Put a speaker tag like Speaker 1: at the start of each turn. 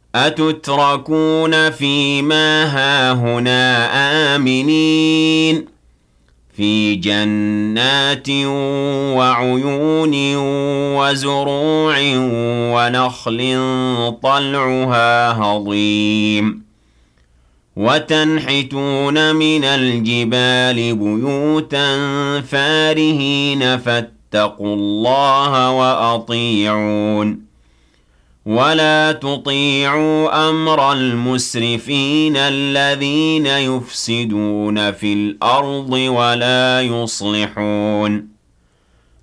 Speaker 1: أتتركون فيما هاهنا آمنين في جنات وعيون وزروع ونخل طلعها هضيم وتنحتون من الجبال بيوتا فارهين فاتقوا الله وأطيعون ولا تطيعوا أمر المسرفين الذين يفسدون في الأرض ولا يصلحون